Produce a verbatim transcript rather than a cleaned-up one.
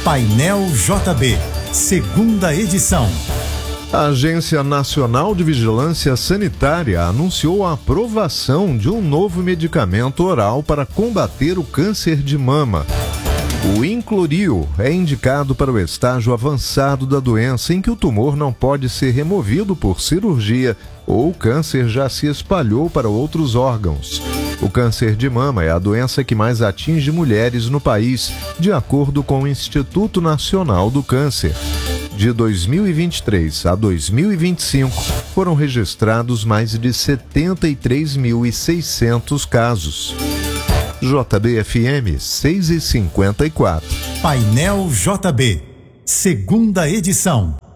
Painel J B, segunda edição. A Agência Nacional de Vigilância Sanitária anunciou a aprovação de um novo medicamento oral para combater o câncer de mama. O Incloril é indicado para o estágio avançado da doença, em que o tumor não pode ser removido por cirurgia ou o câncer já se espalhou para outros órgãos. O câncer de mama é a doença que mais atinge mulheres no país, de acordo com o Instituto Nacional do Câncer. De dois mil e vinte e três a dois mil e vinte e cinco, foram registrados mais de setenta e três mil e seiscentos casos. J B F M seis e cinquenta e quatro. Painel J B, segunda edição.